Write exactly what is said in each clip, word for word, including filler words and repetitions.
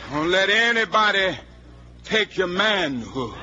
Don't let anybody take your manhood.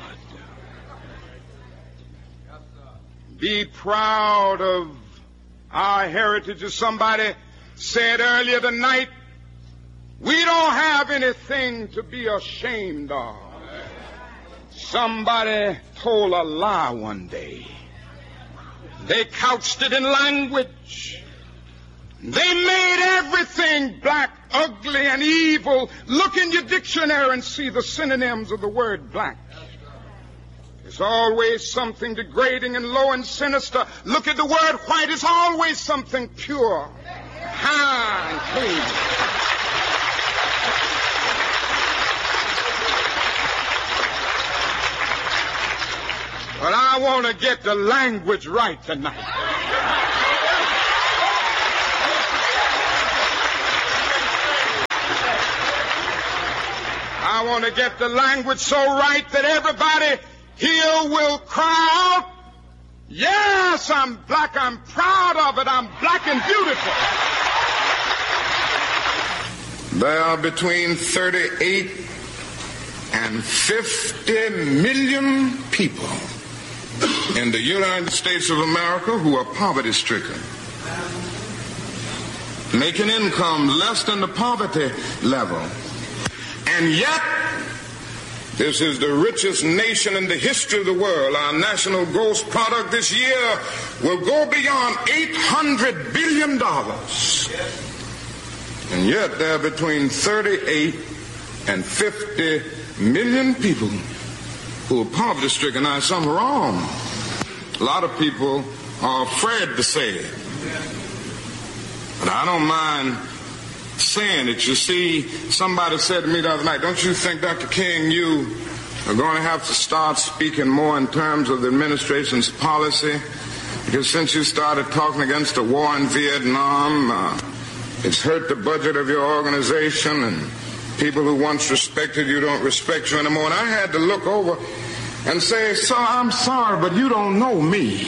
Be proud of our heritage. As somebody said earlier tonight, we don't have anything to be ashamed of. Somebody told a lie one day. They couched it in language. They made everything black, ugly, and evil. Look in your dictionary and see the synonyms of the word black. There's always something degrading and low and sinister. Look at the word white. It's always something pure, high, and clean. But I want to get the language right tonight. I want to get the language so right that everybody here will cry out, yes, I'm black, I'm proud of it, I'm black and beautiful. There are between thirty-eight and fifty million people in the United States of America who are poverty-stricken, making income less than the poverty level. And yet, this is the richest nation in the history of the world. Our national gross product this year will go beyond eight hundred billion dollars. And yet, there are between thirty-eight and fifty million people who are poverty-stricken. Now, something wrong. A lot of people are afraid to say it. But I don't mind saying it. You see, somebody said to me the other night, don't you think, Doctor King, you are going to have to start speaking more in terms of the administration's policy? Because since you started talking against the war in Vietnam, uh, it's hurt the budget of your organization, and people who once respected you don't respect you anymore. And I had to look over and say, so I'm sorry, but you don't know me.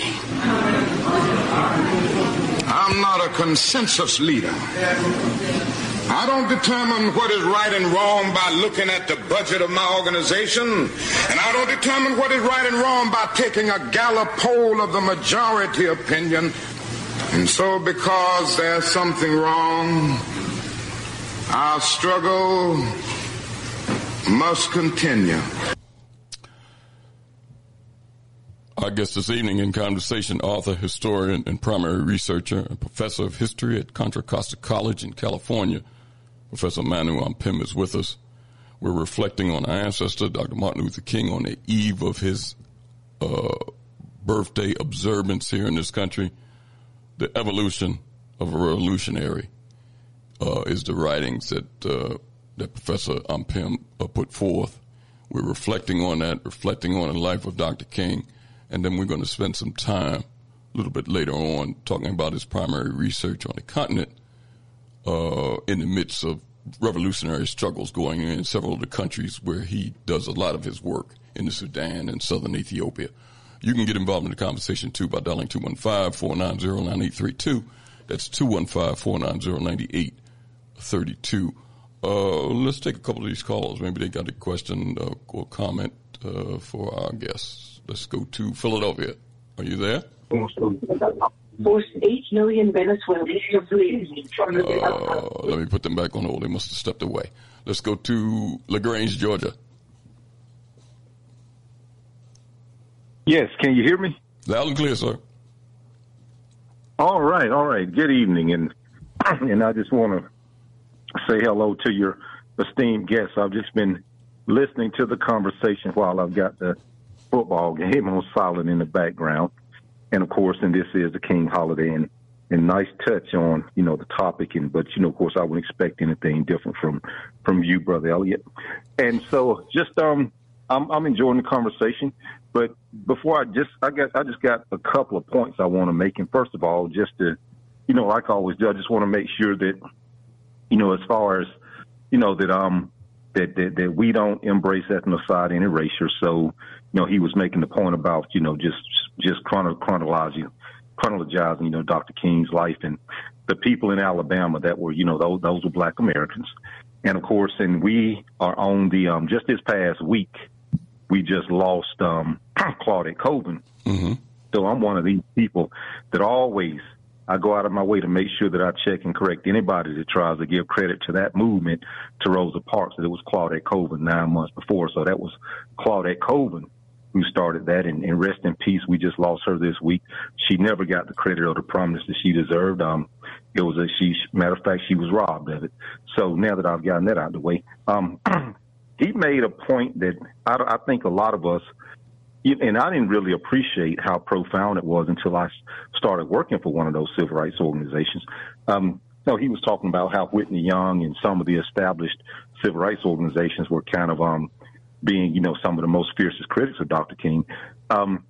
I'm not a consensus leader. I don't determine what is right and wrong by looking at the budget of my organization, and I don't determine what is right and wrong by taking a Gallup poll of the majority opinion. And so because there's something wrong, our struggle must continue. Our guest this evening in conversation, author, historian, and primary researcher, and professor of history at Contra Costa College in California, Professor Manu Ampim is with us. We're reflecting on our ancestor, Doctor Martin Luther King, on the eve of his uh, birthday observance here in this country. The evolution of a revolutionary uh, is the writings that uh, that Professor Ampim uh, put forth. We're reflecting on that, reflecting on the life of Doctor King, and then we're going to spend some time a little bit later on talking about his primary research on the continent uh, in the midst of revolutionary struggles going on in several of the countries where he does a lot of his work in the Sudan and southern Ethiopia. You can get involved in the conversation, too, by dialing two one five, four nine zero, nine eight three two. That's two one five, four nine zero, nine eight three two. Uh, let's take a couple of these calls. Maybe they got a question uh, or comment uh, for our guests. Let's go to Philadelphia. Are you there? Forced eight million Venezuelans to flee. Uh, let me put them back on hold. They must have stepped away. Let's go to LaGrange, Georgia. Yes, can you hear me? Loud and clear, sir. All right, all right. Good evening, and and I just want to say hello to your esteemed guests. I've just been listening to the conversation while I've got the football game on silent in the background, and of course, and this is the King holiday, and and nice touch on you know the topic, and but you know of course I wouldn't expect anything different from from you, Brother Elliott, and so just um I'm I'm enjoying the conversation. But before I just, I got, I just got a couple of points I want to make. And first of all, just to, you know, like I always do, I just want to make sure that, you know, as far as, you know, that um that that, that we don't embrace ethnocide and erasure. So, you know, he was making the point about, you know, just just chrono- chronologizing, chronologizing, you know, Doctor King's life. And the people in Alabama that were, you know, those those were Black Americans. And of course, and we are on the um, just this past week, we just lost um, Claudette Colvin. Mm-hmm. So I'm one of these people that always, I go out of my way to make sure that I check and correct anybody that tries to give credit to that movement to Rosa Parks. That it was Claudette Colvin nine months before. So that was Claudette Colvin who started that. And, and rest in peace, we just lost her this week. She never got the credit or the prominence that she deserved. Um, it was a she. Matter of fact, she was robbed of it. So now that I've gotten that out of the way, um, he made a point that I, I think a lot of us, and I didn't really appreciate how profound it was until I started working for one of those civil rights organizations. Um, no, he was talking about how Whitney Young and some of the established civil rights organizations were kind of um, being, you know, some of the most fiercest critics of Doctor King. Um,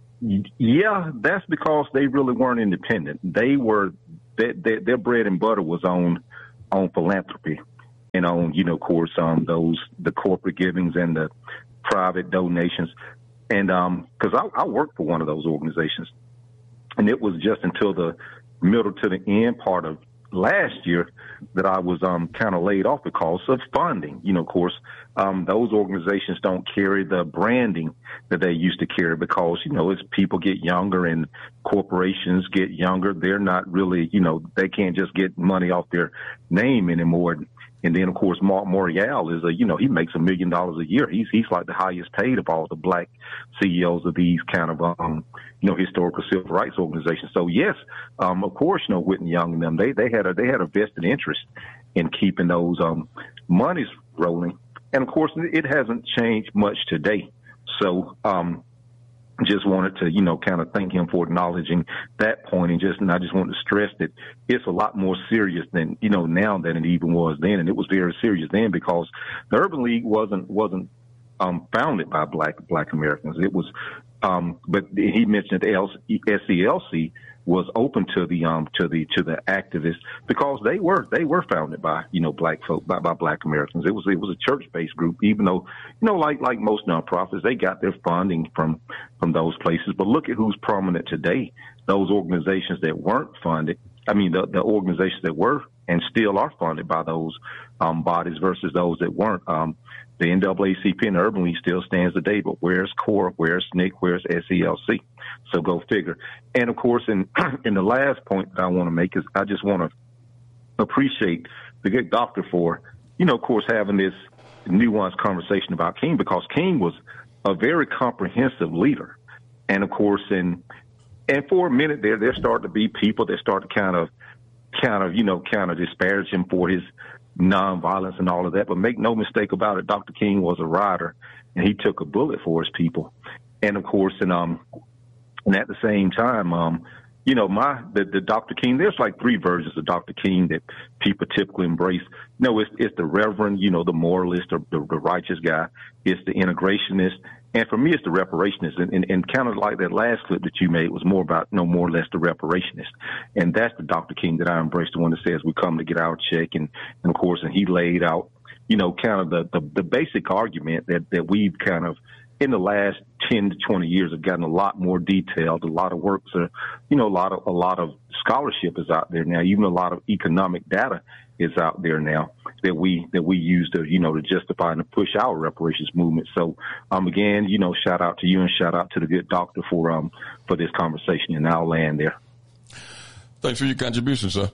yeah, that's because they really weren't independent. They were, they, they, their bread and butter was on on philanthropy and on, you know, of course, um, those the corporate givings and the private donations. And um, because I, I worked for one of those organizations, and it was just until the middle to the end part of last year that I was um, kind of laid off because of funding. You know, of course, um, those organizations don't carry the branding that they used to carry because, you know, as people get younger and corporations get younger, they're not really, you know, they can't just get money off their name anymore. And then, of course, Mark Morial is a, you know, he makes a million dollars a year. He's he's like the highest paid of all the Black C E Os of these kind of, um, you know, historical civil rights organizations. So yes, um, of course, you know, Whitney Young and them, they they had a they had a vested interest in keeping those um, monies rolling. And of course, it hasn't changed much today. So, um, just wanted to, you know, kind of thank him for acknowledging that point, and just, and I just wanted to stress that it's a lot more serious than, you know, now than it even was then, and it was very serious then because the Urban League wasn't wasn't um, founded by Black Black Americans. It was, um, but he mentioned the S C L C was open to the um to the to the activists because they were they were founded by, you know, Black folk by, by Black Americans. It was it was a church based group, even though, you know, like like most nonprofits, they got their funding from from those places. But look at who's prominent today. Those organizations that weren't funded, I mean, the, the organizations that were and still are funded by those um, bodies versus those that weren't. Um, the N double A C P and the Urban League still stands today, but where's CORE, where's S N C C, where's S E L C? So go figure. And, of course, in, in the last point that I want to make is I just want to appreciate the good doctor for, you know, of course, having this nuanced conversation about King, because King was a very comprehensive leader. And, of course, in and for a minute there, there started to be people that started to kind of, kind of, you know, kind of disparage him for his nonviolence and all of that. But make no mistake about it, Doctor King was a rider, and he took a bullet for his people. And, of course, and um, and at the same time, um, you know, my the, the Doctor King, there's like three versions of Doctor King that people typically embrace. No, it's it's the Reverend, you know, the moralist or the, the righteous guy. It's the integrationist. And for me, it's the reparationist. And, and, and kind of like that last clip that you made was more about, no more or less the reparationist. And that's the Doctor King that I embrace, the one that says we come to get our check. And, and of course, and he laid out, you know, kind of the, the, the basic argument that, that we've kind of, in the last ten to twenty years, have gotten a lot more detailed. A lot of works are, you know, a lot of, a lot of scholarship is out there now. Even a lot of economic data is out there now that we, that we use to, you know, to justify and to push our reparations movement. So, um, again, you know, shout out to you and shout out to the good doctor for, um, for this conversation, and I'll land there. Thanks for your contribution, sir.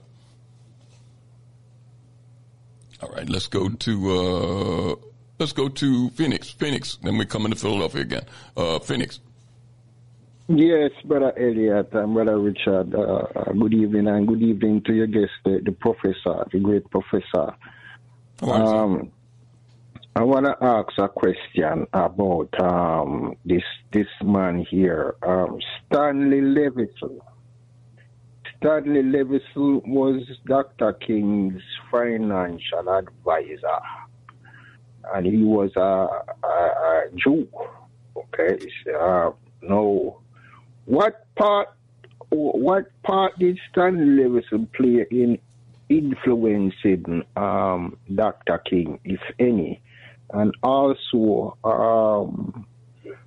All right, let's go to, uh, Let's go to Phoenix. Phoenix, then we come into Philadelphia again. Uh, Phoenix. Yes, Brother Elliott and Brother Richard. Uh, good evening, and good evening to your guest, the, the professor, the great professor. Um, I want to ask a question about um, this this man here, um, Stanley Levison. Stanley Levison was Doctor King's financial advisor. And he was a, a, a Jew, okay? Uh, no, what part, what part did Stanley Levison play in influencing um, Doctor King, if any? And also, um,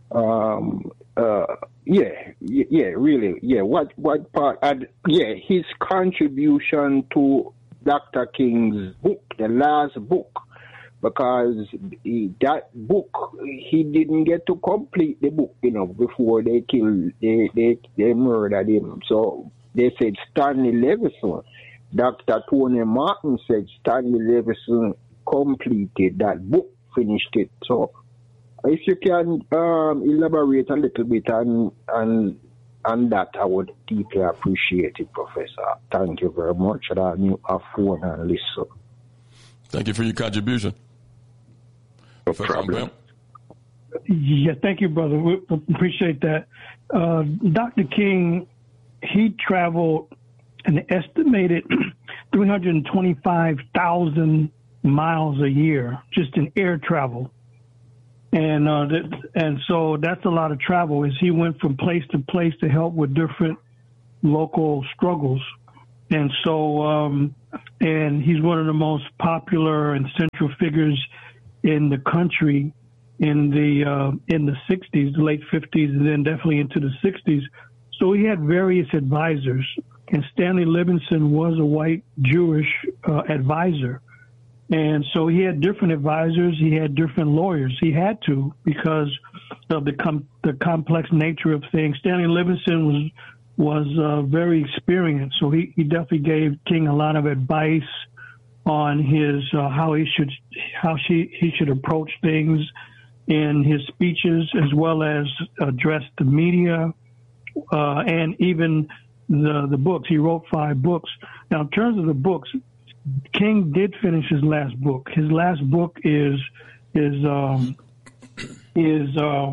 Um, uh, yeah, yeah, really, yeah. What, what part? I'd, yeah, his contribution to Doctor King's book, the last book, because he, that book, he didn't get to complete the book, you know, before they killed, they, they, they murdered him. So they said Stanley Levison. Doctor Tony Martin said Stanley Levison completed that book, finished it. So if you can um, elaborate a little bit on, on, on that, I would deeply appreciate it, Professor. Thank you very much. I knew a phone and listen. Thank you for your contribution. No problem. Yeah, thank you, brother. We appreciate that. Uh, Doctor King, he traveled an estimated three hundred twenty-five thousand miles a year just in air travel. And uh, that, and so that's a lot of travel as he went from place to place to help with different local struggles. And so, um, and he's one of the most popular and central figures in the country in the uh, in the sixties, the late fifties, and then definitely into the sixties. So he had various advisors, and Stanley Livingston was a white Jewish uh, advisor. And so he had different advisors. He had different lawyers. He had to because of the com- the complex nature of things. Stanley Livingston was was uh, very experienced, so he, he definitely gave King a lot of advice on his uh, how he should how she he should approach things in his speeches, as well as address the media uh, and even the the books. He wrote five books. Now, in terms of the books, King did finish his last book. His last book is is um, is uh,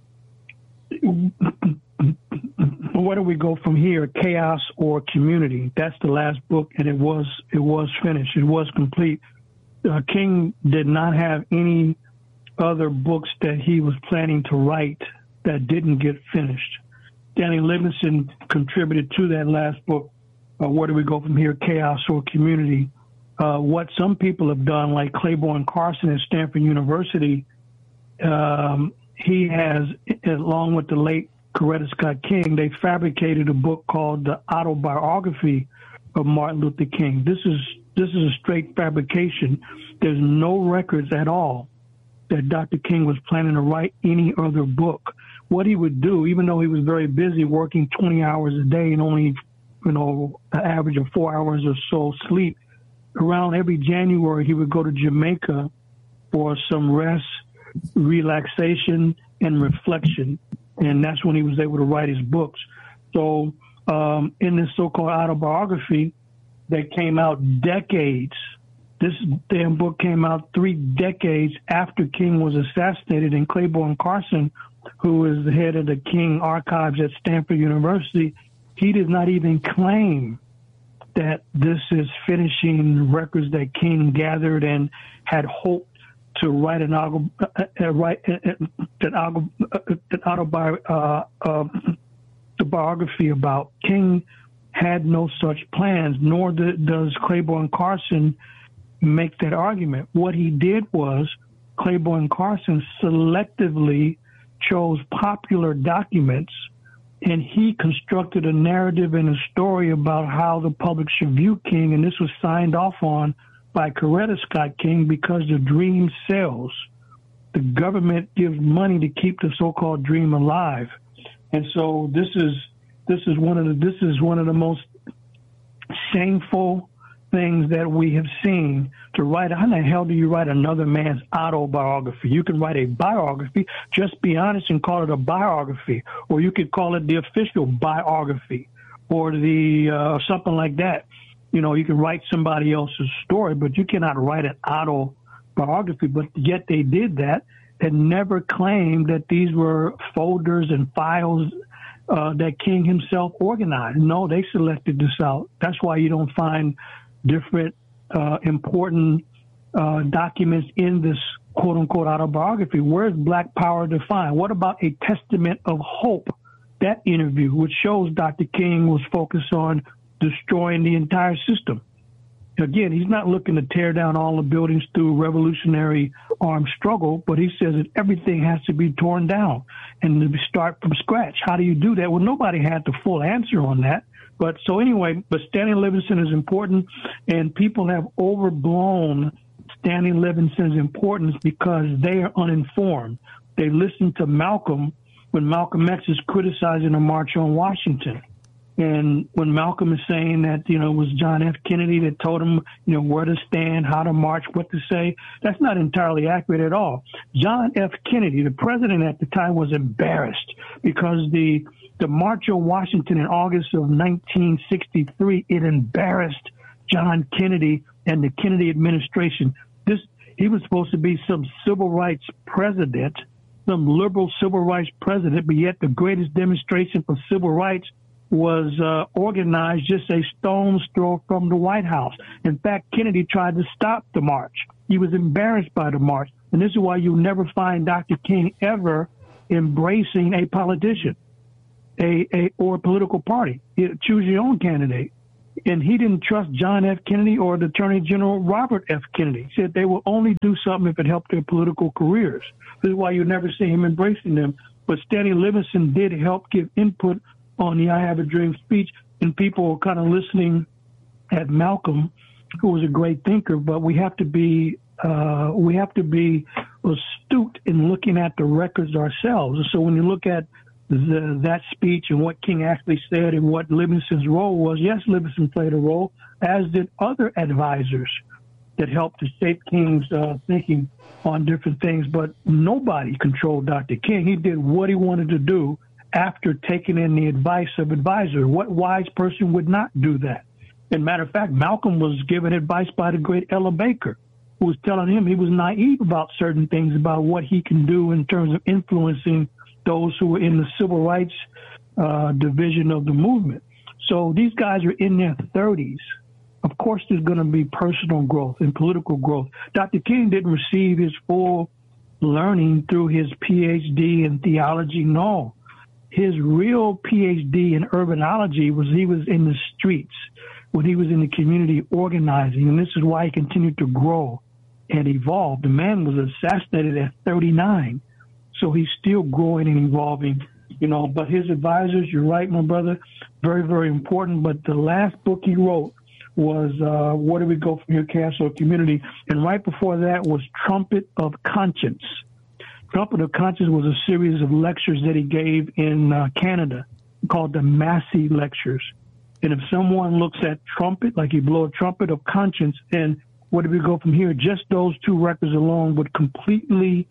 where do we go from here? Chaos or Community. That's the last book, and it was it was finished. It was complete. Uh, King did not have any other books that he was planning to write that didn't get finished. Stanley Livingston contributed to that last book. Uh, where do we go from here? Chaos or Community. Uh, what some people have done, like Claiborne Carson at Stanford University, um, he has, along with the late Coretta Scott King, they fabricated a book called The Autobiography of Martin Luther King. This is this is a straight fabrication. There's no records at all that Doctor King was planning to write any other book. What he would do, even though he was very busy working twenty hours a day and only, you know, an average of four hours or so sleep, around every January he would go to Jamaica for some rest, relaxation, and reflection. And that's when he was able to write his books. So um, in this so-called autobiography that came out decades, this damn book came out three decades after King was assassinated, and Claiborne Carson, who is the head of the King Archives at Stanford University, he did not even claim that this is finishing records that King gathered and had hoped to write an auto, uh, uh, write uh, an auto, uh, an autobi- uh, uh, the biography about. King had no such plans, nor did, does Claiborne Carson make that argument. What he did was Claiborne Carson selectively chose popular documents, and he constructed a narrative and a story about how the public should view King, and this was signed off on by Coretta Scott King because the dream sells. The government gives money to keep the so-called dream alive, and so this is this is one of the this is one of the most shameful things that we have seen. To write, how the hell do you write another man's autobiography? You can write a biography, just be honest and call it a biography, or you could call it the official biography, or the uh, something like that. You know, you can write somebody else's story, but you cannot write an autobiography. But yet they did that and never claimed that these were folders and files uh, that King himself organized. No, they selected this out. That's why you don't find different uh, important uh, documents in this quote-unquote autobiography. Where's Black Power defined? What about a testament of hope? That interview, which shows Doctor King was focused on destroying the entire system. Again, he's not looking to tear down all the buildings through revolutionary armed struggle, but he says that everything has to be torn down and to start from scratch. How do you do that? Well, nobody had the full answer on that. But so anyway, but Stanley Livingston is important, and people have overblown Stanley Livingston's importance because they are uninformed. They listen to Malcolm when Malcolm X is criticizing the March on Washington. And when Malcolm is saying that, you know, it was John F. Kennedy that told him, you know, where to stand, how to march, what to say, that's not entirely accurate at all. John F. Kennedy, the president at the time, was embarrassed because the the March on Washington in August of nineteen sixty-three, it embarrassed John Kennedy and the Kennedy administration. This he was supposed to be some civil rights president, some liberal civil rights president, but yet the greatest demonstration for civil rights was uh, organized just a stone's throw from the White House. In fact, Kennedy tried to stop the march. He was embarrassed by the march. And this is why you'll never find Doctor King ever embracing a politician a, a or a political party. You choose your own candidate. And he didn't trust John F. Kennedy or the Attorney General Robert F. Kennedy. He said they will only do something if it helped their political careers. This is why you never see him embracing them. But Stanley Livingston did help give input on the I Have a Dream speech, and people were kind of listening at Malcolm, who was a great thinker. But we have to be uh, we have to be astute in looking at the records ourselves. So when you look at the, that speech and what King actually said and what Livingston's role was, yes, Livingston played a role, as did other advisors that helped to shape King's uh, thinking on different things. But nobody controlled Doctor King. He did what he wanted to do after taking in the advice of advisors. What wise person would not do that? As a matter of fact, Malcolm was given advice by the great Ella Baker, who was telling him he was naive about certain things, about what he can do in terms of influencing those who were in the civil rights uh, division of the movement. So these guys are in their thirties. Of course, there's going to be personal growth and political growth. Doctor King didn't receive his full learning through his P H D in theology. No. His real P H D in urbanology was he was in the streets, when he was in the community organizing, and this is why he continued to grow and evolve. The man was assassinated at thirty-nine, so he's still growing and evolving, you know. But his advisors, you're right, my brother, very, very important. But the last book he wrote was uh, Where Do We Go From Here, Chaos or Community? And right before that was Trumpet of Conscience. Trumpet of Conscience was a series of lectures that he gave in uh, Canada called the Massey Lectures. And if someone looks at trumpet, like you blow a trumpet of conscience, and where do we go from here? Just those two records alone would completely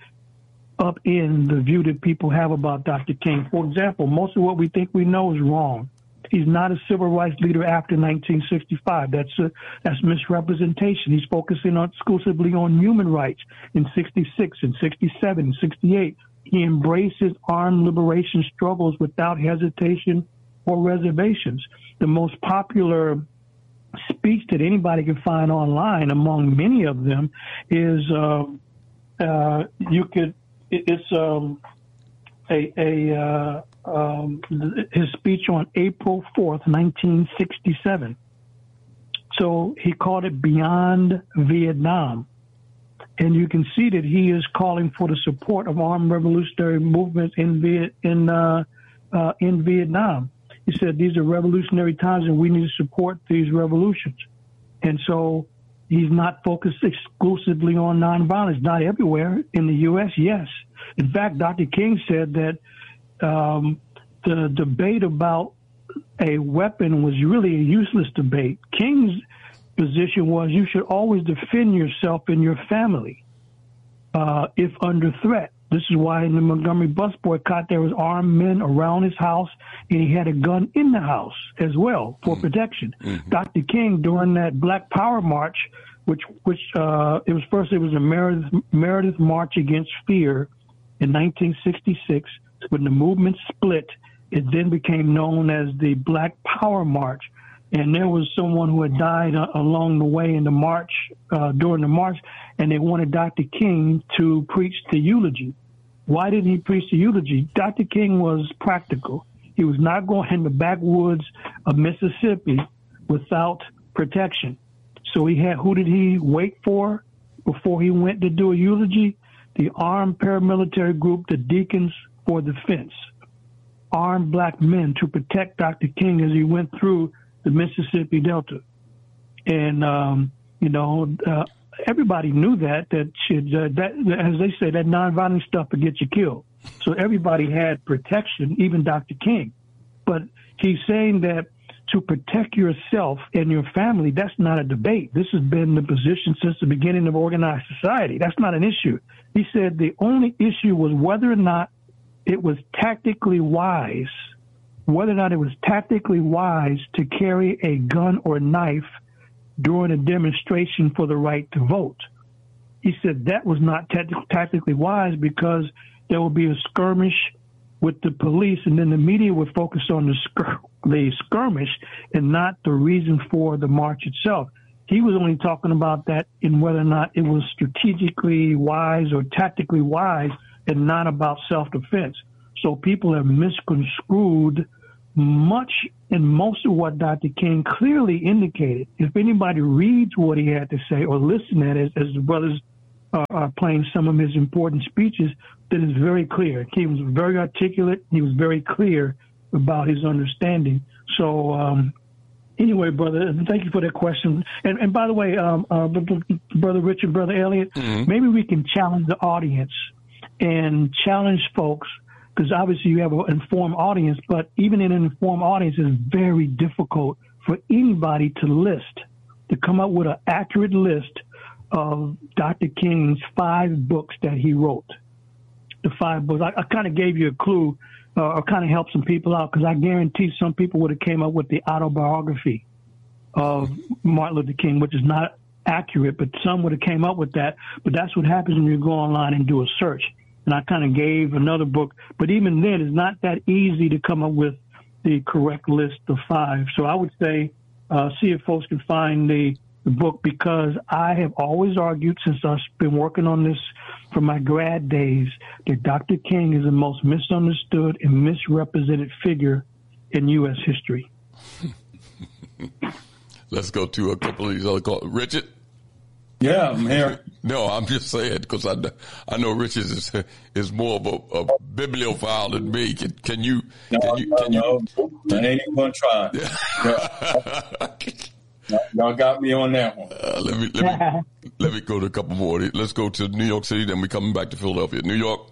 upend the view that people have about Doctor King. For example, most of what we think we know is wrong. He's not a civil rights leader after nineteen sixty-five. That's a, that's misrepresentation. He's focusing on, exclusively on human rights in sixty-six and sixty-seven and sixty-eight. He embraces armed liberation struggles without hesitation or reservations. The most popular speech that anybody can find online, among many of them, is uh, uh, you could it, it's um, a a uh, Um, his speech on April fourth, nineteen sixty-seven. So he called it Beyond Vietnam. And you can see that he is calling for the support of armed revolutionary movements in Viet, in, uh, uh, in Vietnam. He said these are revolutionary times and we need to support these revolutions. And so he's not focused exclusively on nonviolence. Not everywhere. In the U S, yes. In fact, Doctor King said that Um, the debate about a weapon was really a useless debate. King's position was you should always defend yourself and your family uh, if under threat. This is why in the Montgomery bus boycott, there was armed men around his house, and he had a gun in the house as well for protection. Mm-hmm. Doctor King, during that Black Power March, which which uh, it was first it was a Meredith, Meredith March Against Fear in nineteen sixty-six. When the movement split, it then became known as the Black Power March. And there was someone who had died uh, along the way in the march, uh, during the march, and they wanted Doctor King to preach the eulogy. Why didn't he preach the eulogy? Doctor King was practical. He was not going in the backwoods of Mississippi without protection. So he had, who did he wait for before he went to do a eulogy? The armed paramilitary group, the Deacons for Defense, armed black men to protect Doctor King as he went through the Mississippi Delta. And, um, you know, uh, everybody knew that, that, should, uh, that, as they say, that nonviolent stuff will get you killed. So everybody had protection, even Doctor King. But he's saying that to protect yourself and your family, that's not a debate. This has been the position since the beginning of organized society. That's not an issue. He said the only issue was whether or not it was tactically wise, whether or not it was tactically wise to carry a gun or knife during a demonstration for the right to vote. He said that was not tactic- tactically wise because there would be a skirmish with the police, and then the media would focus on the, skir- the skirmish and not the reason for the march itself. He was only talking about that in whether or not it was strategically wise or tactically wise and not about self-defense. So people have misconstrued much and most of what Doctor King clearly indicated. If anybody reads what he had to say or listen at it, as the brothers uh, are playing some of his important speeches, then it's very clear. He was very articulate. He was very clear about his understanding. So um, anyway, brother, thank you for that question. And, and by the way, um, uh, Brother Richard, Brother Elliot, mm-hmm. maybe we can challenge the audience and challenge folks, because obviously you have an informed audience, but even in an informed audience, it's very difficult for anybody to list, to come up with an accurate list of Doctor King's five books that he wrote. The five books. I, I kind of gave you a clue, uh, or kind of helped some people out, because I guarantee some people would have came up with the autobiography of Martin Luther King, which is not accurate, but some would have came up with that. But that's what happens when you go online and do a search. And I kind of gave another book, but even then, it's not that easy to come up with the correct list of five. So I would say, uh, see if folks can find the, the book, because I have always argued since I've been working on this from my grad days that Doctor King is the most misunderstood and misrepresented figure in U S history. Let's go to a couple of these other calls. Richard? Yeah, I'm here. No, I'm just saying because I, I know Richard is is more of a, a bibliophile than me. Can, can you? No, can you? No, can no, you? I ain't even gonna try. Yeah. Y'all got me on that one. Uh, let me let me let me go to a couple more. Let's go to New York City, then we're coming back to Philadelphia. New York.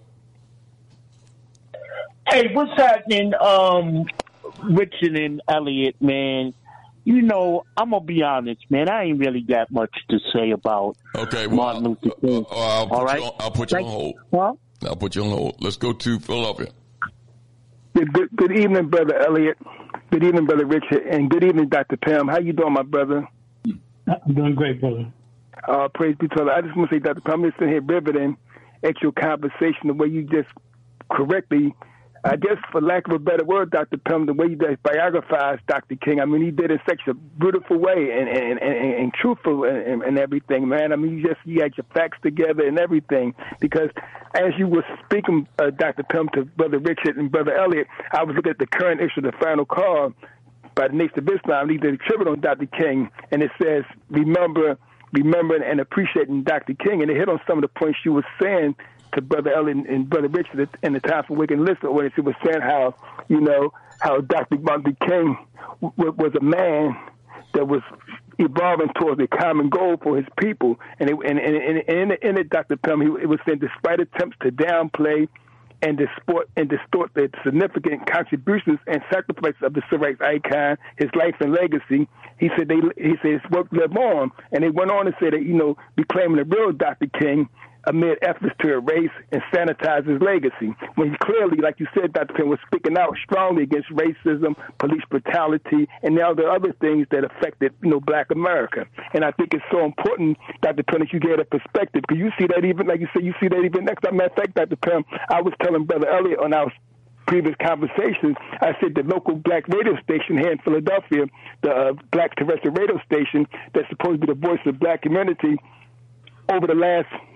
Hey, what's happening, um, Richard and Elliot, man? You know, I'm going to be honest, man. I ain't really got much to say about okay, well, Martin Luther King. Uh, uh, I'll put All right? You on, I'll put you Thank on hold. Huh? I'll put you on hold. Let's go to Philadelphia. Good, good evening, Brother Elliot. Good evening, Brother Richard. And good evening, Doctor Pam. How you doing, my brother? I'm doing great, brother. Uh, praise be to Allah. I just want to say, Doctor Pam, I'm sitting here riveting at your conversation, the way you just correctly, I guess, for lack of a better word, Doctor Pam, the way you just biographized Doctor King. I mean, he did it in such a beautiful way and and, and, and truthful and, and everything, man. I mean, you just you had your facts together and everything. Because as you were speaking, uh, Doctor Pam, to Brother Richard and Brother Elliot, I was looking at the current issue of the Final Call by the Nation of Islam. They did a tribute on Doctor King, and it says, remember, remembering and appreciating Doctor King. And it hit on some of the points you were saying to Brother Elliot and Brother Richard in the Time for Waking Listener audience. He was saying how, you know, how Doctor Martin Luther King w- was a man that was evolving towards a common goal for his people. And, it, and, and, and, and in it, Doctor Pam, he it was saying, despite attempts to downplay and distort, and distort the significant contributions and sacrifices of the civil rights icon, his life and legacy, he said they he said his work lived on. And they went on to say that, you know, reclaiming the real Doctor King amid efforts to erase and sanitize his legacy. When he clearly, like you said, Doctor King was speaking out strongly against racism, police brutality, and now the other things that affected, you know, Black America. And I think it's so important, Doctor King, that you get a perspective, because you see that even, like you said, you see that even next. As a matter of fact, Doctor King, I was telling Brother Elliot on our previous conversations, I said the local black radio station here in Philadelphia, the uh, Black Terrestrial Radio Station, that's supposed to be the voice of the black community, over the last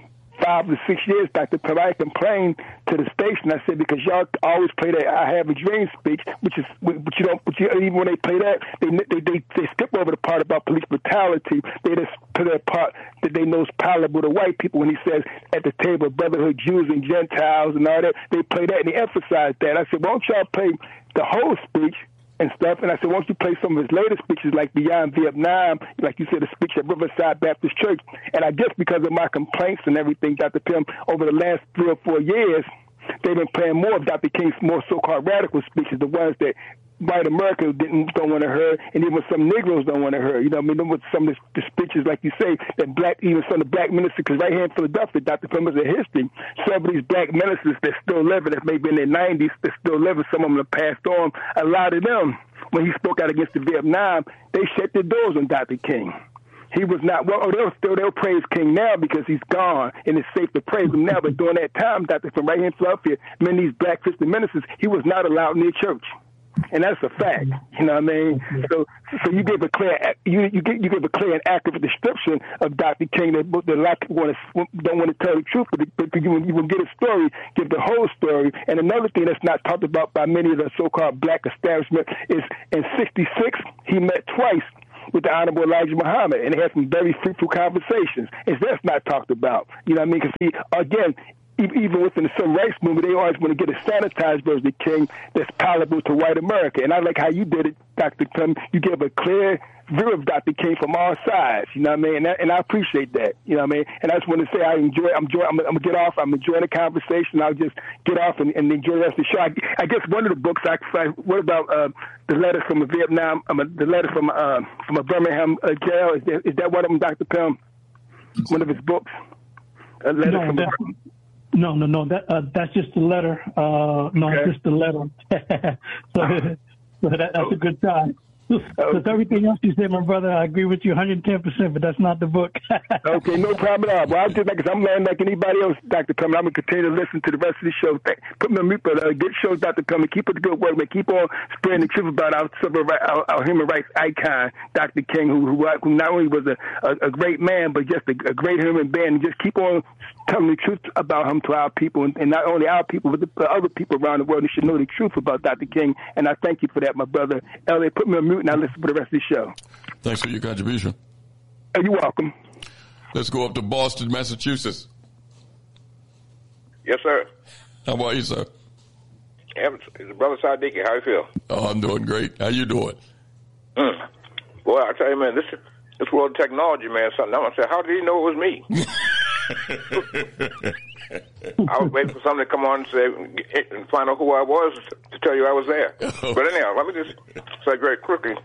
five or six years, Doctor Pim, I complained to the station. I said, because y'all always play that "I Have a Dream" speech, which is, but you don't, but you, even when they play that, they, they they they skip over the part about police brutality. They just put that part that they know is palatable to white people when he says at the table, brotherhood, Jews and Gentiles and all that. They play that and they emphasize that. I said, why don't y'all play the whole speech and stuff? And I said, why don't you play some of his later speeches like Beyond Vietnam, like you said, a speech at Riverside Baptist Church. And I guess because of my complaints and everything, Doctor Pim, over the last three or four years, they've been playing more of Doctor King's more so-called radical speeches, the ones that white America didn't don't want to hear, and even some Negroes don't want to hear. You know, I mean, with some of the, the speeches, like you say, that black, even some of the black ministers, because right here in Philadelphia, Doctor Pim is a history. Some of these black ministers that still living, that maybe in their nineties, that still living, some of them have passed on. A lot of them, when he spoke out against the Vietnam, they shut their doors on Doctor King. He was not, well, oh, they'll still, they'll praise King now because he's gone, and it's safe to praise him now. But during that time, Doctor Pim, right here in Philadelphia, many of these black Christian ministers, he was not allowed near church. And that's a fact, you know what I mean? So, so you give a clear, you you give, you give a clear and accurate description of Doctor King that, that a lot of people want to, don't want to tell the truth, but, but you, you will get a story, give the whole story. And another thing that's not talked about by many of the so-called black establishment is in sixty-six, he met twice with the Honorable Elijah Muhammad, and they had some very fruitful conversations. And that's not talked about, you know what I mean? Because he, again, even within the civil rights movement, they always want to get a sanitized version of King that's palatable to white America. And I like how you did it, Doctor Pim. You gave a clear view of Doctor King from all sides. You know what I mean? And, that, and I appreciate that. You know what I mean? And I just want to say I enjoy. I'm enjoy. I'm, I'm gonna get off. I'm enjoying the conversation. I'll just get off and, and enjoy the rest of the show. I, I guess one of the books I what about uh, the letters from a Vietnam? Um, the letters from uh, from a Birmingham uh, jail. Is that, is that one of them, Doctor Pim? One of his books. A letter no, from. That, No, no, no. That uh, that's just the letter. Uh, no, okay. it's just the letter. so, so that, that's a good time. With everything else you said, my brother, I agree with you one hundred ten percent, but that's not the book. Okay, no problem at all. Well, I'm just like, I'm learning like anybody else, Doctor Pim. I'm going to continue to listen to the rest of the show. Put me on mute, but uh, good show, Doctor Pim. Keep up the good work, man. Keep on spreading the truth about our civil rights, our, our human rights icon, Doctor King, who, who, who not only was a, a, a great man, but just a, a great human being. Just keep on telling the truth about him to our people, and, and not only our people, but the, the other people around the world who should know the truth about Doctor King. And I thank you for that, my brother. Elliot, put me on mute, and I'll listen for the rest of the show. Thanks for your contribution. Oh, you're welcome. Let's go up to Boston, Massachusetts. Yes, sir. How about you, sir? It's Brother Sadiq. How you feel? Oh, I'm doing great. How you doing? Mm. Boy, I tell you, man, this this world of technology, man, something. I'm gonna say, how did he know it was me? I was waiting for somebody to come on and say and find out who I was to tell you I was there. But anyhow, let me just say very quickly.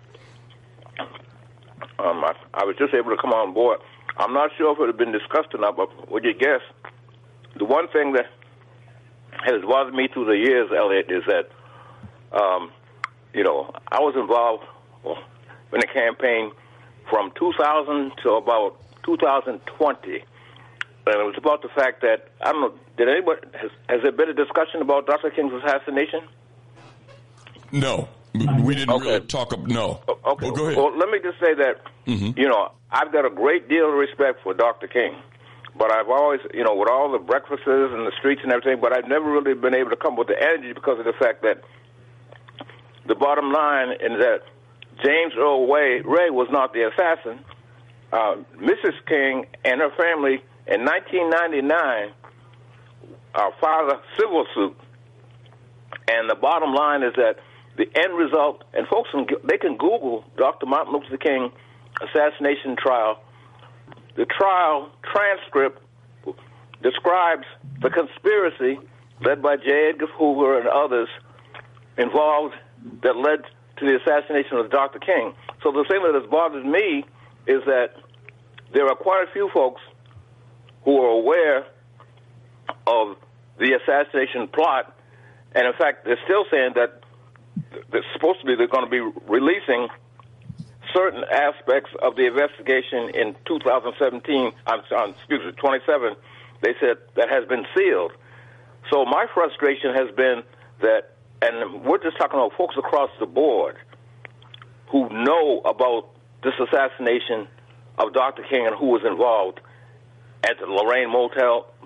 Um, I, I was just able to come on board. I'm not sure if it had been discussed enough, but would you guess? The one thing that has bothered me through the years, Elliot, is that, um, you know, I was involved well, in the campaign from two thousand to about two thousand twenty. And it was about the fact that, I don't know, did anybody, has, has there been a discussion about Doctor King's assassination? No. We didn't okay. really talk about, no. Okay. Well, go ahead. Well, let me just say that, mm-hmm. you know, I've got a great deal of respect for Doctor King. But I've always, you know, with all the breakfasts and the streets and everything, but I've never really been able to come with the energy because of the fact that the bottom line is that James Earl Ray, Ray was not the assassin. Uh, Missus King and her family in nineteen ninety-nine uh, filed a civil suit. And the bottom line is that the end result, and folks, can, they can Google Doctor Martin Luther King assassination trial. The trial transcript describes the conspiracy led by J. Edgar Hoover and others involved that led to the assassination of Doctor King. So the thing that has bothered me is that there are quite a few folks who are aware of the assassination plot, and in fact, they're still saying that they're supposed to be, they're going to be releasing certain aspects of the investigation in two thousand seventeen, I'm sorry, excuse me, twenty-seven, they said that has been sealed. So my frustration has been that, and we're just talking about folks across the board who know about this assassination of Doctor King and who was involved at the Lorraine Motel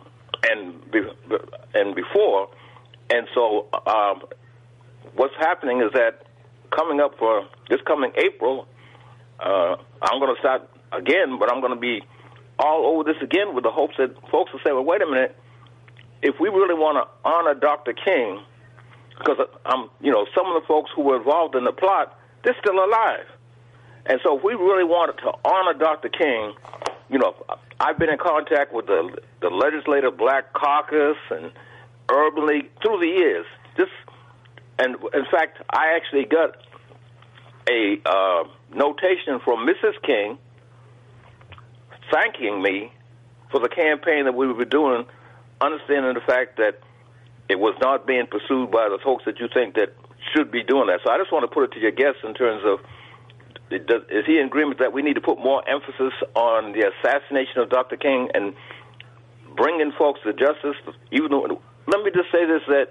and be, and before. And so um, what's happening is that coming up for this coming April, uh, I'm going to start again, but I'm going to be all over this again with the hopes that folks will say, well, wait a minute, if we really want to honor Doctor King, because um, you know, some of the folks who were involved in the plot, they're still alive. And so if we really wanted to honor Doctor King, you know, I've been in contact with the, the Legislative Black Caucus and Urban League through the years. Just, and in fact, I actually got a uh, notation from Missus King thanking me for the campaign that we were doing, understanding the fact that it was not being pursued by the folks that you think that should be doing that. So I just want to put it to your guests in terms of, is he in agreement that we need to put more emphasis on the assassination of Doctor King and bringing folks to justice? Even though, let me just say this, that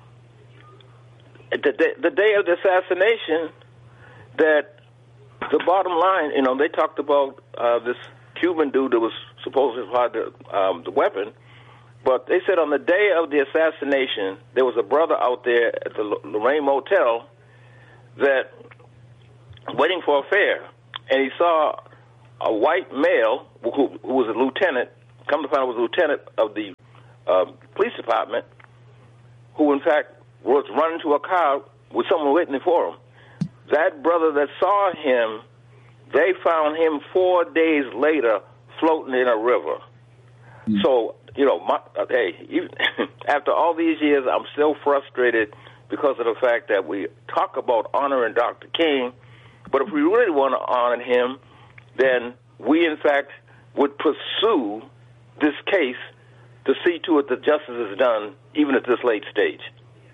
the day, the day of the assassination, that the bottom line, you know, they talked about uh, this Cuban dude that was supposed to have the, um, the weapon, but they said on the day of the assassination, there was a brother out there at the Lorraine Motel that waiting for a fare, and he saw a white male who, who was a lieutenant, come to find out was a lieutenant of the uh, police department, who in fact was running to a car with someone waiting for him. That brother that saw him, they found him four days later floating in a river. Mm. So, you know, my, hey, even after all these years, I'm still frustrated because of the fact that we talk about honoring Doctor King, but if we really want to honor him, then we, in fact, would pursue this case to see to it that justice is done, even at this late stage.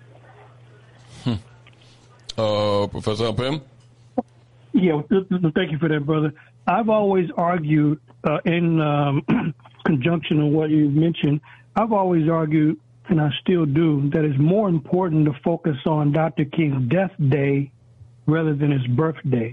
Hmm. Uh, Professor Alpin? Yeah, thank you for that, brother. I've always argued uh, in um, conjunction with what you mentioned, I've always argued, and I still do, that it's more important to focus on Doctor King's death day rather than his birthday.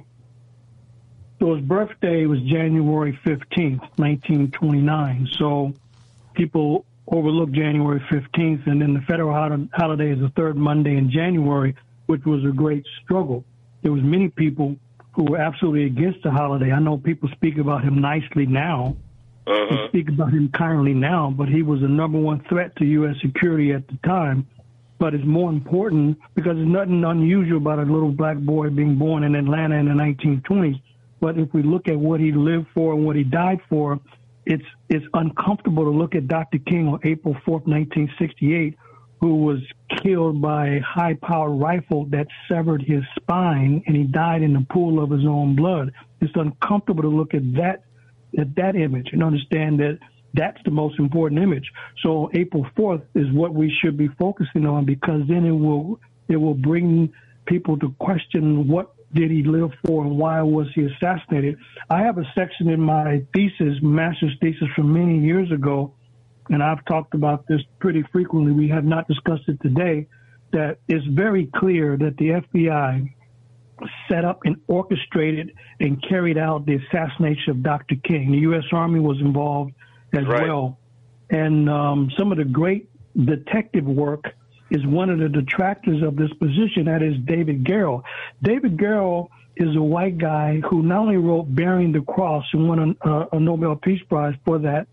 So his birthday was January fifteenth, nineteen twenty-nine. So people overlook January fifteenth, and then the federal holiday is the third Monday in January, which was a great struggle. There was many people who were absolutely against the holiday. I know people speak about him nicely now, uh-huh. speak about him kindly now, but he was the number one threat to U S security at the time. But it's more important because there's nothing unusual about a little black boy being born in Atlanta in the nineteen twenties. But if we look at what he lived for and what he died for, it's it's uncomfortable to look at Doctor King on April fourth, nineteen sixty-eight, who was killed by a high-powered rifle that severed his spine, and he died in the pool of his own blood. It's uncomfortable to look at that at that image and understand that that's the most important image. So April fourth is what we should be focusing on, because then it will it will bring people to question what did he live for and why was he assassinated. I have a section in my thesis, master's thesis from many years ago, and I've talked about this pretty frequently. We have not discussed it today, that it's very clear that the F B I set up and orchestrated and carried out the assassination of Doctor King. The U S Army was involved as right. well. And um, some of the great detective work is one of the detractors of this position, that is David Garrow. David Garrow is a white guy who not only wrote Bearing the Cross and won a, a Nobel Peace Prize for that,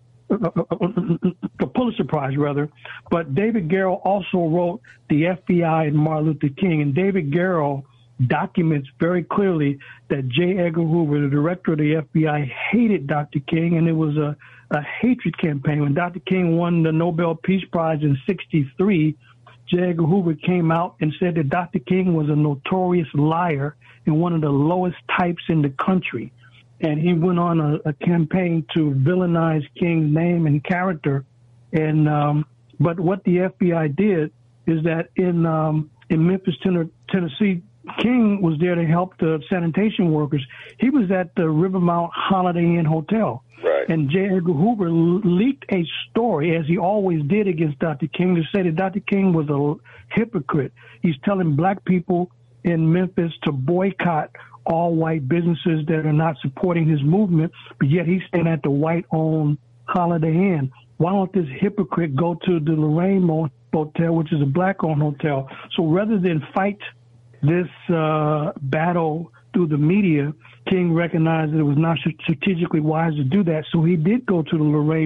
a Pulitzer Prize rather, but David Garrow also wrote The F B I and Martin Luther King. And David Garrow documents very clearly that J. Edgar Hoover, the director of the F B I, hated Doctor King, and it was a, a hatred campaign. When Doctor King won the Nobel Peace Prize in sixty-three, J. Edgar Hoover came out and said that Doctor King was a notorious liar and one of the lowest types in the country. And he went on a, a campaign to villainize King's name and character. And um, but what the F B I did is that in um, in Memphis, Tennessee, King was there to help the sanitation workers. He was at the Rivermount Holiday Inn Hotel. Right. And J. Edgar Hoover leaked a story, as he always did, against Doctor King, to say that Doctor King was a hypocrite. He's telling black people in Memphis to boycott all white businesses that are not supporting his movement, but yet he's staying at the white-owned Holiday Inn. why don't this hypocrite go to the Lorraine Motel, which is a black-owned hotel? So rather than fight this uh, battle through the media, King recognized that it was not strategically wise to do that. So he did go to the Lorraine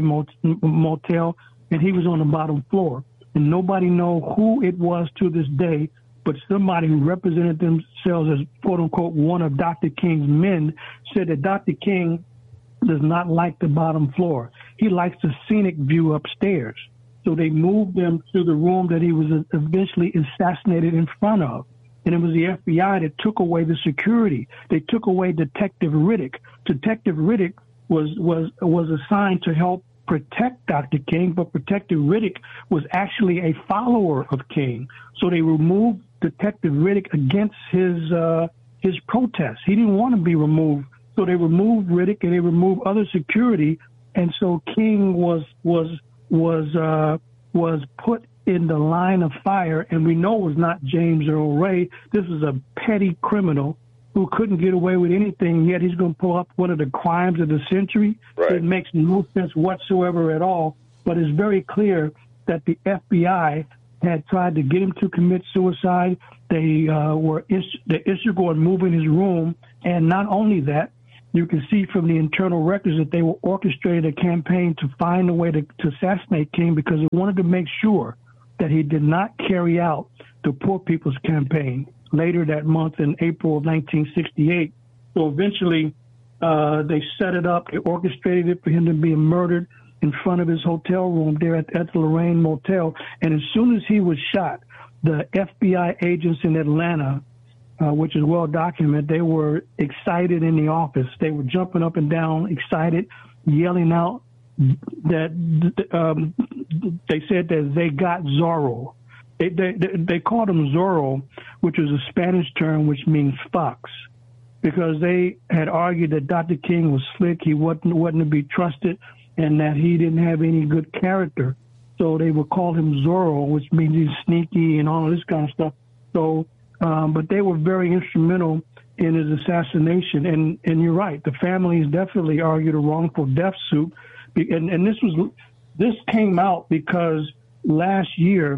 Motel, and he was on the bottom floor. And nobody knows who it was to this day, but somebody who represented themselves as, quote-unquote, one of Doctor King's men said that Doctor King does not like the bottom floor. He likes the scenic view upstairs. So they moved them to the room that he was eventually assassinated in front of. And it was the F B I that took away the security. They took away Detective Riddick. Detective Riddick was was was assigned to help protect Doctor King, but Detective Riddick was actually a follower of King. So they removed Detective Riddick against his uh, his protest. He didn't want to be removed, so they removed Riddick and they removed other security. And so King was was was uh, was put in the line of fire, and we know it was not James Earl Ray. This is a petty criminal who couldn't get away with anything, yet he's going to pull up one of the crimes of the century. Right. It makes no sense whatsoever at all, but it's very clear that the F B I had tried to get him to commit suicide. They uh, were is- the integral in moving his room, and not only that, you can see from the internal records that they were orchestrating a campaign to find a way to, to assassinate King because they wanted to make sure that he did not carry out the Poor People's Campaign later that month in April of nineteen sixty-eight. So eventually uh, they set it up, they orchestrated it for him to be murdered in front of his hotel room there at, at the Lorraine Motel. And as soon as he was shot, the F B I agents in Atlanta, uh, which is well documented, they were excited in the office. They were jumping up and down, excited, yelling out that um, they said that they got Zorro. They, they, they called him Zorro, which is a Spanish term which means fox, because they had argued that Doctor King was slick, he wasn't, wasn't to be trusted, and that he didn't have any good character. So they would call him Zorro, which means he's sneaky and all of this kind of stuff. So, um, but they were very instrumental in his assassination. And, and you're right, the families definitely argued a wrongful death suit. And, and this was this came out because last year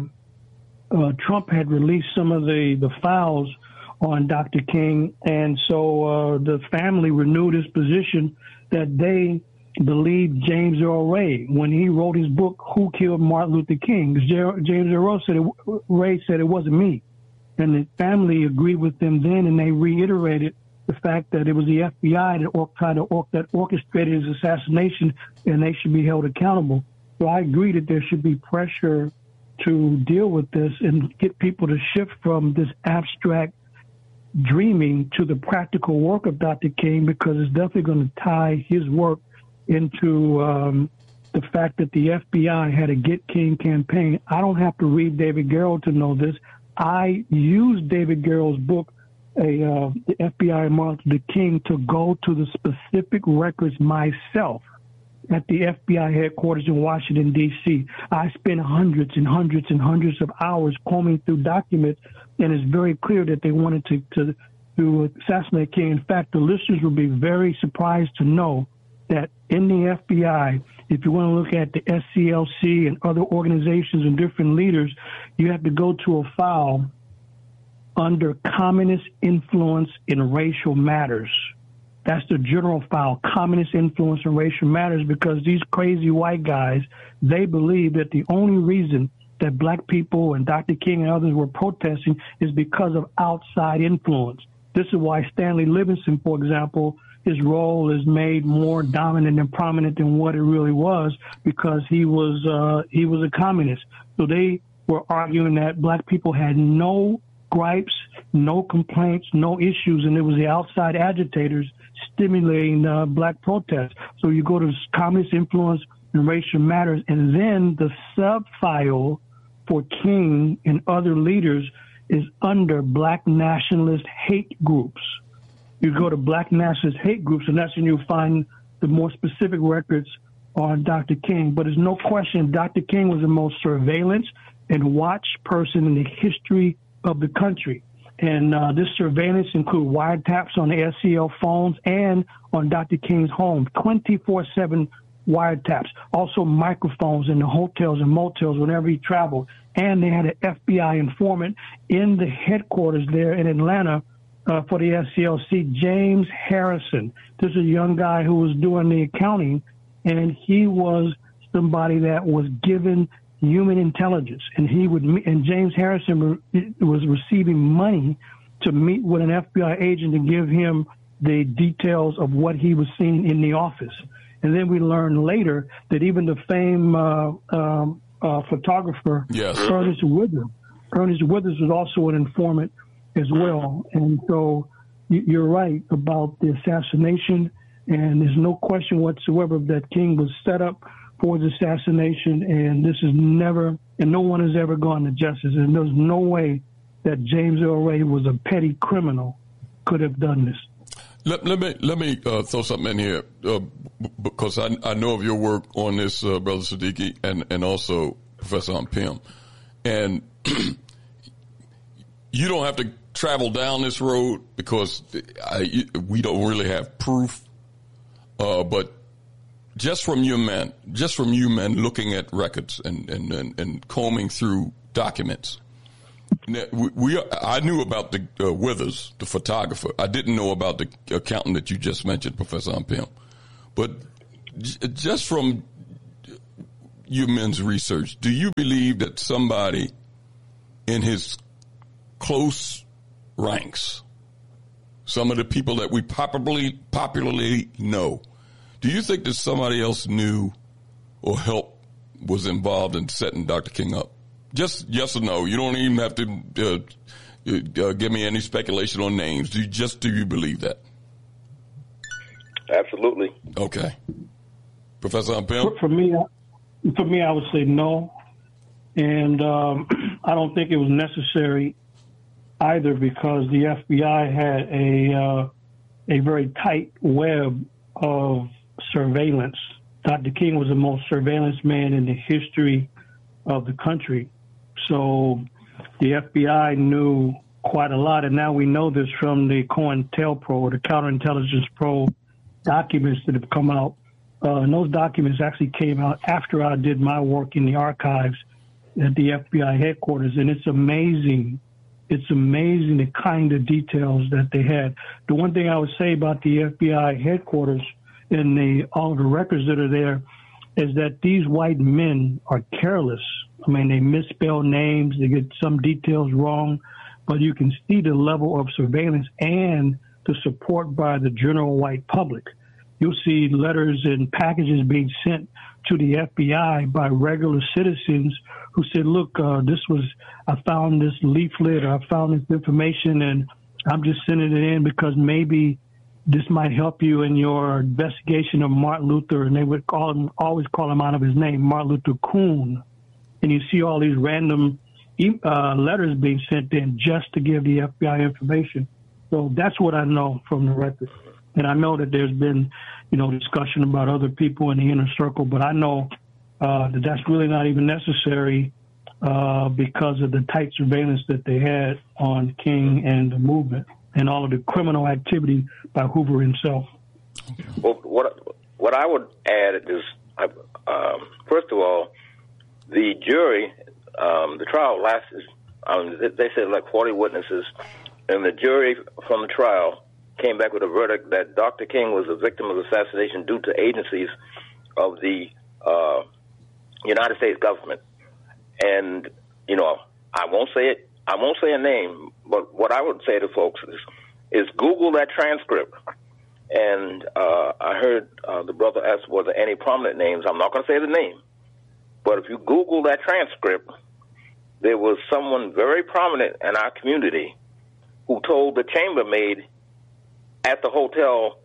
uh, Trump had released some of the, the files on Doctor King, and so uh, the family renewed his position that they believed James Earl Ray when he wrote his book, Who Killed Martin Luther King? James Earl said it, Ray said it wasn't me, and the family agreed with them then, and they reiterated the fact that it was the F B I that or, tried to or, that orchestrated his assassination, and they should be held accountable. So I agree that there should be pressure to deal with this and get people to shift from this abstract dreaming to the practical work of Doctor King, because it's definitely going to tie his work into um, the fact that the F B I had a Get King campaign. I don't have to read David Garrow to know this. I used David Garrow's book, a uh, the F B I and Martin Luther King, to go to the specific records myself at the F B I headquarters in Washington, D C I spent hundreds and hundreds and hundreds of hours combing through documents, and it's very clear that they wanted to, to, to assassinate King. In fact, the listeners will be very surprised to know that in the F B I, if you want to look at the S C L C and other organizations and different leaders, you have to go to a file under communist influence in racial matters. That's the general file, communist influence in racial matters, because these crazy white guys, they believe that the only reason that black people and Doctor King and others were protesting is because of outside influence. This is why Stanley Livingston, for example, his role is made more dominant and prominent than what it really was, because he was uh, he was a communist. So they were arguing that black people had no gripes, no complaints, no issues, and it was the outside agitators stimulating uh, black protests. So you go to communist influence and racial matters, and then the sub-file for King and other leaders is under black nationalist hate groups. You go to black nationalist hate groups, and that's when you'll find the more specific records on Doctor King. But there's no question Doctor King was the most surveillance and watched person in the history of the country. And uh, this surveillance include wiretaps on the S C L phones and on Doctor King's home, twenty-four seven wiretaps, also microphones in the hotels and motels whenever he traveled. And they had an F B I informant in the headquarters there in Atlanta uh, for the S C L C, James Harrison. This is a young guy who was doing the accounting, and he was somebody that was given human intelligence. And he would, and James Harrison was receiving money to meet with an F B I agent to give him the details of what he was seeing in the office. And then we learned later that even the famed uh, um, uh, photographer, yes. Ernest Withers, Ernest Withers was also an informant as well. And so you're right about the assassination, and there's no question whatsoever that King was set up for his assassination, and this is never, and no one has ever gone to justice. And there's no way that James Earl Ray was a petty criminal could have done this. Let, let me let me uh, throw something in here uh, because I, I know of your work on this, uh, Brother Siddiqui, and, and also Professor Ampim. And you don't have to travel down this road because I, we don't really have proof. Uh, but just from you men, just from you men looking at records and, and, and, and combing through documents, We, we I knew about the uh, Withers, the photographer. I didn't know about the accountant that you just mentioned, Professor Ampim. But j- just from you men's research, do you believe that somebody in his close ranks, some of the people that we popularly popularly know, do you think that somebody else knew or helped, was involved in setting Doctor King up? Just yes or no. You don't even have to uh, uh, give me any speculation on names. Do you, just do you believe that? Absolutely. Okay. Professor Ampim? For, for me, for me, I would say no, and um, I don't think it was necessary either because the F B I had a uh, a very tight web of surveillance. Doctor King was the most surveillance man in the history of the country. So the F B I knew quite a lot, and now we know this from the COINTELPRO, or the Counterintelligence Pro documents that have come out. Uh, and those documents actually came out after I did my work in the archives at the F B I headquarters, and it's amazing. It's amazing the kind of details that they had. The one thing I would say about the F B I headquarters and the all the records that are there is that these white men are careless. I mean, they misspell names, they get some details wrong, but you can see the level of surveillance and the support by the general white public. You'll see letters and packages being sent to the F B I by regular citizens who said, look, uh, this was, I found this leaflet, or I found this information, and I'm just sending it in because maybe this might help you in your investigation of Martin Luther. And they would call him, always call him out of his name, Martin Luther Kuhn. And you see all these random uh, letters being sent in just to give the F B I information. So that's what I know from the record. And I know that there's been, you know, discussion about other people in the inner circle, but I know uh, that that's really not even necessary uh, because of the tight surveillance that they had on King and the movement and all of the criminal activity by Hoover himself. Well, what what I would add is, um, first of all, the jury, um, the trial lasted, um, they said like forty witnesses, and the jury from the trial came back with a verdict that Doctor King was a victim of assassination due to agencies of the uh, United States government. And, you know, I won't say it, I won't say a name, but what I would say to folks is, is Google that transcript. And uh, I heard uh, the brother ask, were there any prominent names? I'm not going to say the name. But if you Google that transcript, there was someone very prominent in our community who told the chambermaid at the hotel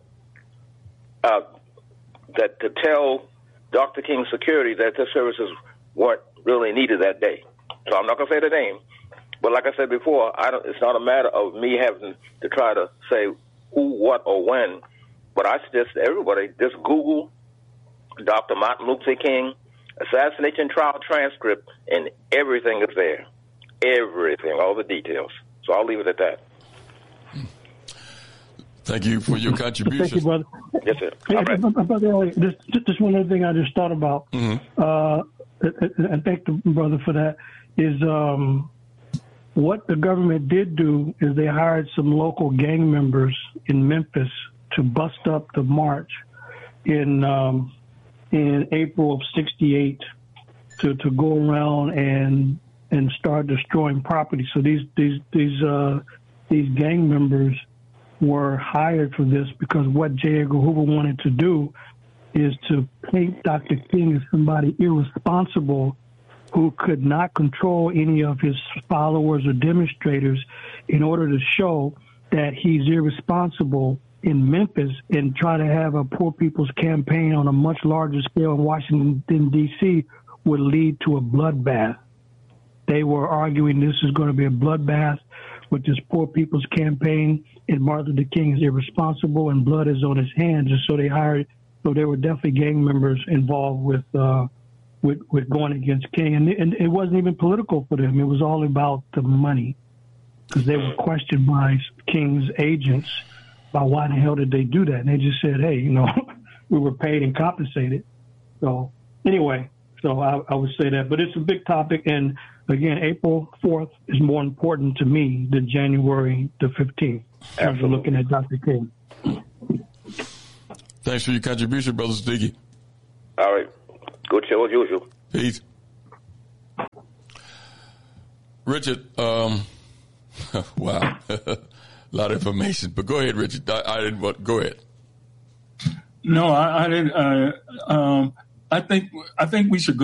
uh, that to tell Doctor King's security that their services weren't really needed that day. So I'm not going to say the name. But like I said before, I don't, it's not a matter of me having to try to say who, what, or when. But I suggest to everybody, just Google Doctor Martin Luther King assassination trial transcript, and everything is there. Everything, all the details. So I'll leave it at that. Thank you for your contribution. Thank you, brother. Yes, sir. Hey, All right. Brother Elliott, just, just one other thing I just thought about. Mm-hmm. Uh, and thank the brother for that. Is um, what the government did do is they hired some local gang members in Memphis to bust up the march in um, in April of sixty-eight to, to go around and and start destroying property. So these these these uh, these gang members were hired for this because what J. Edgar Hoover wanted to do is to paint Doctor King as somebody irresponsible who could not control any of his followers or demonstrators in order to show that he's irresponsible in Memphis and try to have a poor people's campaign on a much larger scale in Washington, D C would lead to a bloodbath. They were arguing this is going to be a bloodbath with this poor people's campaign, and Martin Luther King is irresponsible and blood is on his hands. And so they hired, so there were definitely gang members involved with uh, with, with going against King. And, and it wasn't even political for them. It was all about the money because they were questioned by King's agents about why the hell did they do that. And they just said, hey, you know, we were paid and compensated. So anyway, so I, I would say that. But it's a big topic. And again, April fourth is more important to me than January the fifteenth. After looking at Doctor King. Thanks for your contribution, Brother Sticky. All right. Good show as usual. Peace. Richard, um, wow. A lot of information. But go ahead, Richard. I, I didn't want, go ahead. No, I, I didn't. Uh, um, I think I think we should go.